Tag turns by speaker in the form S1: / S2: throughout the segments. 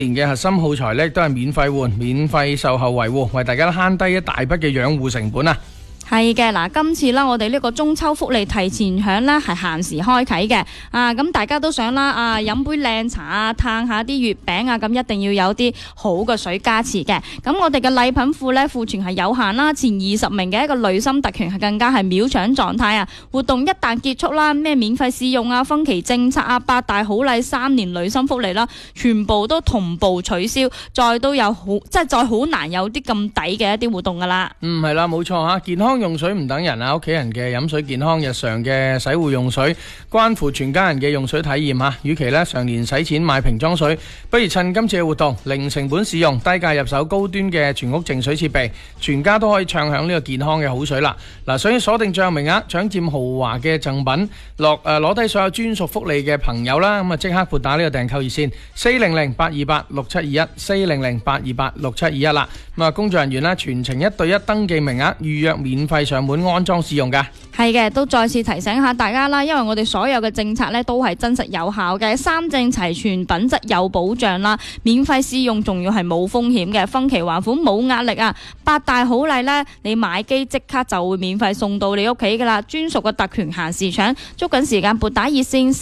S1: 年嘅核心耗材咧都係免費換、免費售後維護，為大家慳低一大筆嘅養護成本啊！
S2: 係嘅，嗱，今次啦，我哋呢個中秋福利提前享呢係限時開啟嘅，咁大家都想啦，飲杯靚茶啊，嘆下啲月餅啊，咁一定要有啲好嘅水加持嘅。咁我哋嘅禮品庫呢，庫存係有限啦，前20名嘅一個累心特權係更加係秒搶狀態啊！活動一旦結束啦，咩免費試用啊、分期政策啊、8大好禮、3年累心福利啦，全部都同步取消，再好難有啲咁抵嘅一啲活動噶啦。
S1: 係啦，冇錯吓，健康用水唔等人啊！屋企人嘅飲水健康、日常嘅洗護用水，關乎全家人嘅用水體驗吓。與其呢常年使錢買瓶裝水，不如趁今次嘅活動，零成本使用、低價入手高端嘅全屋淨水設備，全家都可以暢享呢個健康嘅好水啦！嗱，想要鎖定最後名額，搶佔豪華嘅贈品，攞低所有專屬福利嘅朋友啦，咁啊即刻撥打呢個訂購熱線400-828-6721 400-828-6721啦。咁啊，工作人員啦，全程1對1登記名額，預約免費上門安裝使用噶。
S2: 係嘅，都再次提醒下大家啦，因為我哋所有嘅政策呢都係真實有效嘅，三證齊全，品質有保障啦，免費試用仲要係冇風險嘅，分期還款冇壓力啊！8大好禮呢，你買機即刻就會免費送到你屋企噶啦，專屬嘅特權限時搶，捉緊時間撥打熱線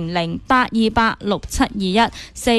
S2: 400-828-6721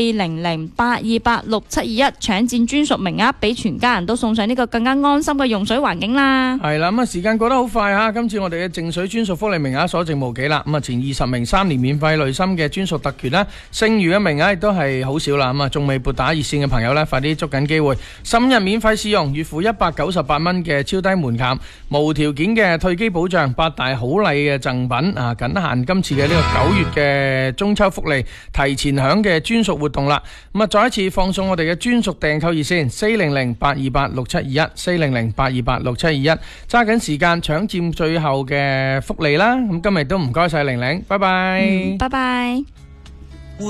S2: 400-828-6721，搶佔專屬名額，俾全家人都送上呢個更加安心嘅用水環境啦。
S1: 係啦，咁啊時間過得好快吓，今次我哋嘅淨水專屬福利名額所剩無幾啦。咁啊前20名3年免費累心嘅專屬特權啦，剩餘嘅名額亦都係好少啦。咁啊仲未撥打熱線嘅朋友呢，快啲捉緊機會，15日免費試用，月付198蚊嘅超低門檻，無條件嘅退機保障，8大好禮嘅贈品啊，僅限今次嘅呢個9月嘅中秋福利提前享嘅專屬活動啦。咁啊再一次放送我哋嘅專屬訂購熱線400-828-6721 400-828-6721，揸緊時間搶佔最後嘅福利啦！咁今日都唔該晒玲玲，拜拜，
S2: 拜拜。